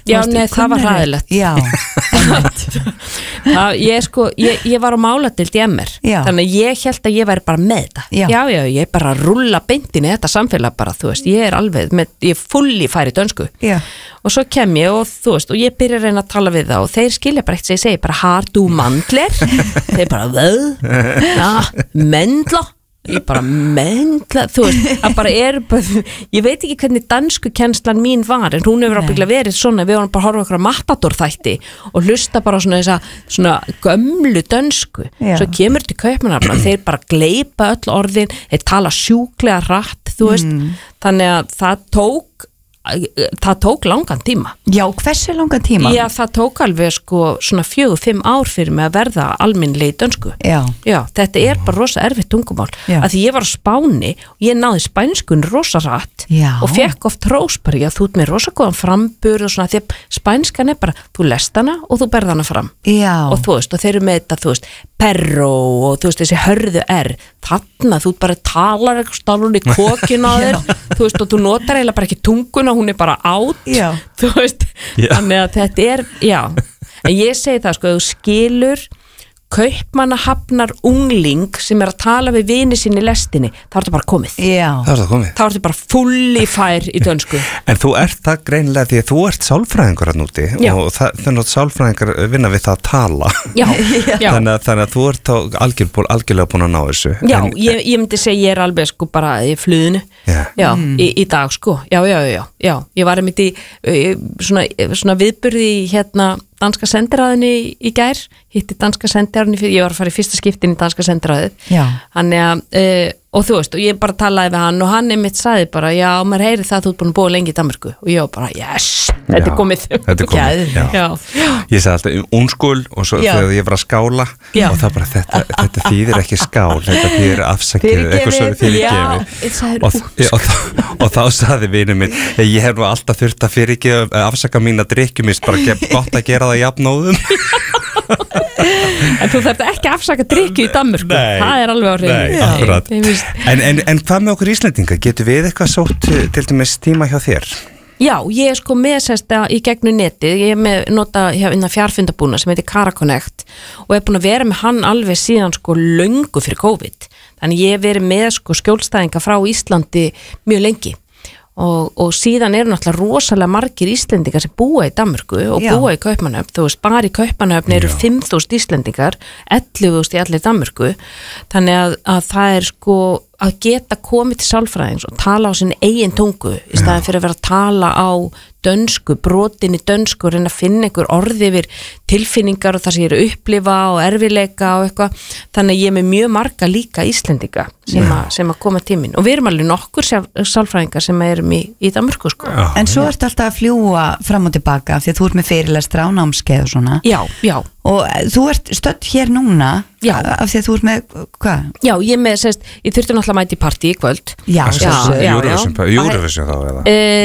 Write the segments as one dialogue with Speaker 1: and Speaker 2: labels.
Speaker 1: Já, nei, það var hræðilegt.
Speaker 2: Já.
Speaker 1: Ég var á máladeild í MR, þannig að ég held að ég væri bara með þetta. Já, ég bara rúlla beintin í þetta samfélag bara, þú veist, ég alveg ég fulli færi dönsku. Já. Og svo kem ég og þú veist, og ég byrja að reyna að tala við það og þeir skilja bara eitt sem ég segi, bara har du mandler? Þeir bara, hvað? Ja, mendla? Ég bara mendla, þú veist, að bara ég veit ekki hvernig dansku kennslan mín var, en hún hefur ábyggilega verið svona, við vorum bara að horfa okkur á Matador þætti og hlusta bara svona gömlu dönsku, svo kemur til Kaupmannahafnar, þeir bara gleypa öll orðin, þeir tala sjúklega hratt, þú veist, þannig að það tók langan tíma.
Speaker 2: Já, hversu langan tíma?
Speaker 1: Já, það tók alveg svona 4-5 ár fyrir mig að verða almennilegi dönsku. Já, þetta bara rosa erfitt tungumál. Að því ég var á Spáni og ég náði spænskun rosa rætt og fekk oft hrós bara, já, þú ert með rosa góðan framburð og svona, því að spænskan bara, þú lest hana og þú berð hana fram. Já. Og þú veist, og þeir eru með þetta, þú veist, perro og þú veist, þessi hörðu þarna, þú bara talar eitthvað stálun í kokinu á þér, þú veist, og þú notar eiginlega bara ekki tunguna, hún bara átt, þú veist, þannig að þetta já, en ég segi það, ef þú skilur Kaupmannahafnar ungling sem að tala við vini sín í lestinni, þá er þetta bara komið. Já. Þá er þetta bara fulli fær í dönsku.
Speaker 3: En þú ert það greinilega því að þú ert sálfræðingur hann úti og þannig að sálfræðingar vinna við það að tala. Já. Þannig að þú ert þá algjörlega búin að ná þessu.
Speaker 1: Já, ég myndi segja ég er alveg bara í fluginu. Já, í dag Já, ég var einmitt í svona viðburði í danska sendiráðinni í gær, hitti danska sendiráðinni, ég var að fara í fyrsta skiptin í danska sendiráðið, þannig að og þú veist, og ég bara talaði við hann og hann einmitt sagði bara, já, maður heyri það að þú ert búin að búa lengi í Danmörku og ég var bara, yes, þetta er komið. Já.
Speaker 3: Ég sagði alltaf unskul og svo þegar ég var að skála og það bara, þetta þýðir ekki skál, þetta þýðir afsakið, eitthvað svo fyrirgefið og þá sagði vinur minn, ég hef nú alltaf þurft að fyrirgefa afsaka mín að drikkjumist, bara gott að gera það jafnóðum.
Speaker 1: En þú þarft ekki að afsaka drykju í Danmörku, það er alveg á hreinu.
Speaker 3: Nei, akkurat. En hvað með okkur Íslendinga? Getur við eitthvað sótt til dæmis tíma hjá þér?
Speaker 1: Já, ég er með sérsta í gegnum netið, ég er nota fjarfundabúna sem heitir Caraconnect og er búin að vera með hann alveg síðan löngu fyrir COVID. Þannig ég hef verið með skjólstæðinga frá Íslandi mjög lengi. Og síðan eru náttúrulega rosalega margir Íslendingar sem búa í Danmörku og búa í Kaupmannahöfn, þú veist, bara í Kaupmannahöfn eru 5.000 Íslendingar, 11.000 í allir Danmörku, þannig að það er að geta komið til sálfræðings og tala á sinni eigin tungu í staðin fyrir að vera að tala á dönsku, brotin í dönsku og reyna að finna einhver orði yfir tilfinningar og það sem ég er að upplifa og erfiðleika og eitthvað, þannig að ég er með mjög marga líka Íslendinga sem að koma tíminn og við erum alveg nokkur sálfræðingar sem erum í Danmörku
Speaker 2: En svo ertu alltaf að fljúa fram og tilbaka því að þú ert með fyrirlestra á námskeið og svona Já Og þú ert stödd hér núna af því að þú ert með, hvað?
Speaker 1: Já, ég þurfti náttúrulega að mæta í partí í kvöld
Speaker 3: Eurovision þá eða?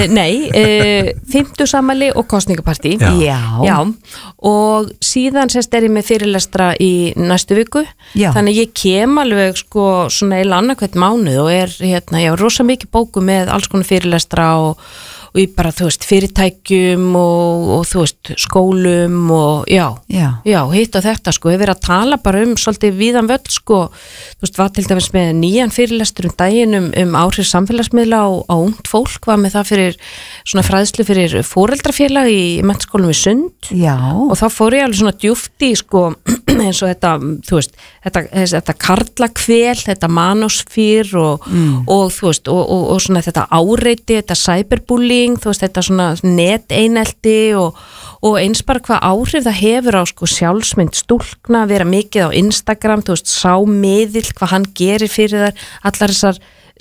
Speaker 1: Nei, 50-afmæli og kosningapartí Já, og síðan er ég með fyrirlestra í næstu viku þannig ég kem alveg svona eila annarkvæmt mánuð og ég er rosa mikið bóku með alls konar fyrirlestra og í bara, þú veist, fyrirtækjum og þú veist, skólum og já, hitt og þetta hefur verið að tala bara svolítið víðan völl, þú veist, var til dæmis með nýjan fyrirlestur daginn áhrif samfélagsmiðla á ungt fólk, var með það fyrir svona fræðslu fyrir foreldrafélag í menntaskólum við Sund og þá fór ég alveg svona djúpt í eins og þetta, þú veist, þetta karlakvel, þetta manosfýr og þú veist, og svona þetta áreiti, þetta cyberbullying, þú veist, þetta svona neteinelti og eins bara hvað áhrif það hefur á sjálfsmynd stúlkna, vera mikið á Instagram, þú veist, sá miðill hvað hann gerir fyrir þær, allar þessar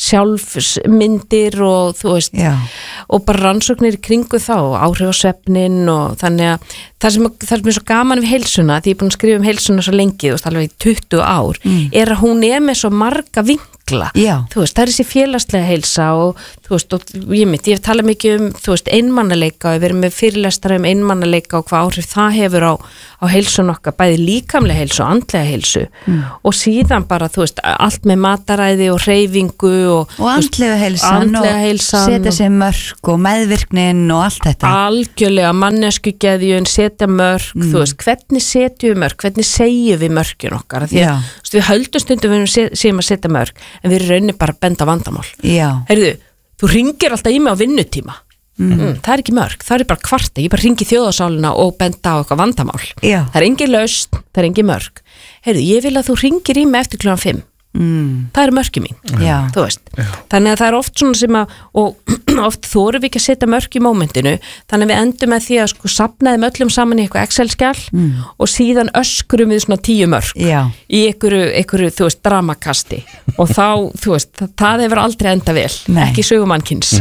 Speaker 1: sjálfsmyndir og þú veist og bara rannsóknir í kringu þá og áhrif á svefnin og þannig að það sem er svo gaman við heilsuna því ég er búin að skrifa heilsuna svo lengi, þú veist, alveg í 20 ár er að hún með svo marga vinkla alla, þú veist, það þessi félagslega heilsa og þú veist, og ég tala mikið einmannaleika og við erum með fyrirlestara einmannaleika og hvað áhrif það hefur á heilsun okkar, bæði líkamlega heilsu og andlega heilsu og síðan bara, þú veist, allt með mataræði og hreyfingu og
Speaker 2: andlega heilsan og setja sér mörk og meðvirknin og allt þetta.
Speaker 1: Algjörlega, manneskugeðjun, setja mörk, þú veist, hvernig setjum við mörk, hvernig segjum við mörkin okkar, því að við höldum stundum við séum að setja mörk, en við erum rauninni bara að benda vandamál. Heyrðu, þú ringir alltaf í mig á vinnutíma, það er ekki mörk, það er bara kvarta, ég bara ringi þjóðasálina og benda á eitthvað vandamál. Það er engin lausn, það er engin mörk. Heyrðu, ég vil að þú ringir í mig eftir 5:00. Það er mörki mín, þú veist. Þannig að það er oft svona sem að, og oft þorum við ekki að setja mörk í mómentinu, þannig að við endum með því að sko safnaðum öllum saman í eitthvað Excel-skjal og síðan öskrum við svona 10 mörk í einhverju, þú veist, dramakasti og þá, þú veist, það hefur aldrei enda vel, ekki sögumannkins.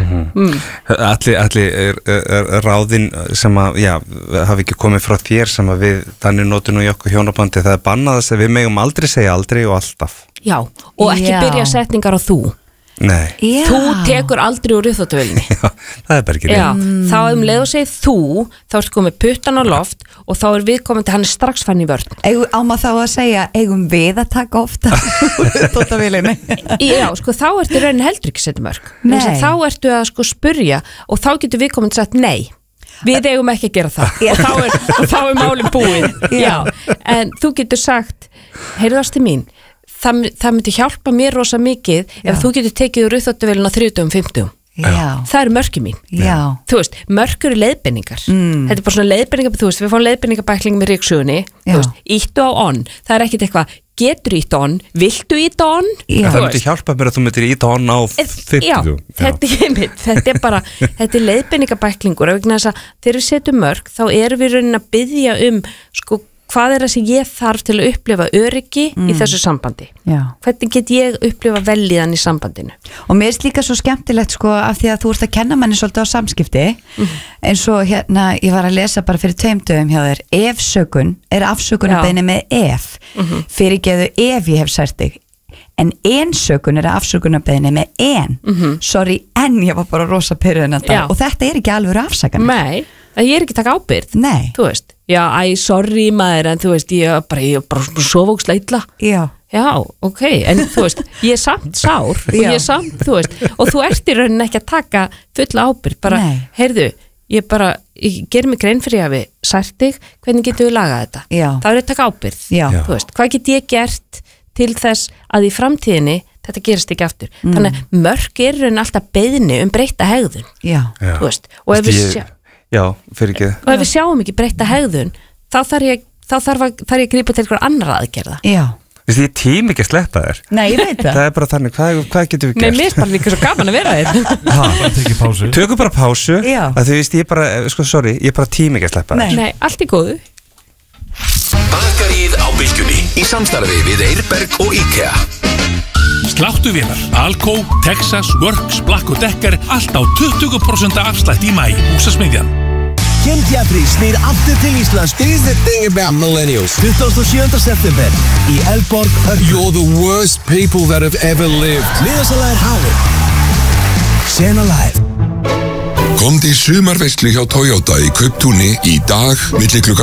Speaker 3: Allir ráðin sem að, hafi ekki komið frá þér sem að við þannig notum nú í okkur hjónabandi, það er bannað þess að við megum aldrei segja aldrei og alltaf.
Speaker 1: Já, og ekki byrja setningar á þú.
Speaker 3: Nei.
Speaker 1: Þú tekur aldrei úr uppþvottavélinni.
Speaker 3: Já, það er bara ekki
Speaker 1: rétt. Þá leið og segir þú, þá ertu komið puttan á loft og þá er viðkomandi, hann er strax fann í vörn.
Speaker 2: Á maður þá að segja, eigum við að taka ofta úr uppþvottavélinni?
Speaker 1: Já, sko þá ertu raunin heldur ekki setja mörk. Þá ertu að sko spurja og þá getur viðkomandi sagt nei. Við eigum ekki að gera það og þá er málin búið. Já, en þú getur sagt, heyrðastu mín, það myndi hjálpa mér rosa mikið ef þú getur tekið úr uppþvottavélina 30-50. Það eru mörki mín. Þú veist, mörk eru leiðbeiningar. Þetta er bara svona leiðbeiningar, þú veist, við fáum leiðbeiningabækling með ryksugunni, þú veist, íttu á on, það er ekkit eitthvað, getur íttu on, viltu íttu on?
Speaker 3: Það myndi hjálpa mér að þú myndir íttu on á 50.
Speaker 1: Já, þetta er bara, þetta er leiðbeiningabæklingur, þegar við setjum mörk, þá erum við raunin að biðja sko, hvað er það sem ég þarf til að upplifa öryggi í þessu sambandi? Hvernig get ég upplifa velíðan í sambandinu?
Speaker 2: Og mér er líka svo skemmtilegt sko af því að þú ert að kenna manni svolítið á samskipti eins og hérna ég var að lesa bara fyrir 2 dögum hjá þér, efsökun er afsökunarbeiðni með fyrirgeðu ef ég hef sært þig, en ensökun er afsökunarbeiðni með sorry, en ég var bara rosa pirruð og þetta er ekki alveg afsakanir.
Speaker 1: Nei, ég er ekki taka ábyrgð.
Speaker 2: Nei.
Speaker 1: Þú veist, sorry maður, en þú veist, ég er bara sofóksla illa.
Speaker 2: Já,
Speaker 1: ok, en þú veist, ég er samt sár, og ég er samt, þú veist, og þú ert í rauninni ekki að taka fulla ábyrgð, bara, heyrðu, ég ger mig grein fyrir að við sært þig, hvernig getum við lagað þetta? Það er að taka ábyrgð, þú veist, hvað get ég gert til þess að í framtíðinni þetta gerist ekki aftur. Þannig að mörk er rauninni alltaf beiðni breytta hegðun. Þú veist, og ef við og ef við sjáum ekki breytta hegðun, þá þarf ég að grípa til einhver annar aðgerða.
Speaker 3: Ég tími ekki að sleppa þér.
Speaker 2: Nei, ég veit það.
Speaker 3: Það er bara þannig, hvað getum við gert?
Speaker 1: Nei, mér er bara líka svo gaman að vera þér.
Speaker 3: Tökum bara pásu. Þú veist, ég er bara tími ekki að sleppa þér.
Speaker 1: Nei, allt í góðu.
Speaker 4: Bakaríið á Bylgjunni í samstarfi við Eirberg og IKEA. Sláttuvélar, Alco, Texas, Works, Black & Decker, allt á 20% afslætt í maí. Húsasmiðjan.
Speaker 5: Kynntjafri snýr aftur til Íslands.
Speaker 6: Here's the thing about millennials.
Speaker 5: 27. september í Elborg Hörpu.
Speaker 6: You're the worst people that have ever lived.
Speaker 5: Miðasala er hafin. Sena live.
Speaker 6: Komdu í sumarveislu hjá Toyota í Kauptúni í dag milli klukkan